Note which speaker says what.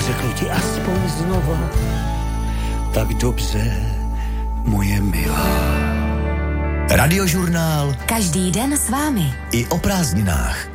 Speaker 1: řeknu ti aspoň znova, tak dobře, moje milá.
Speaker 2: Radiožurnál
Speaker 3: Každý den s vámi.
Speaker 2: i o prázdninách.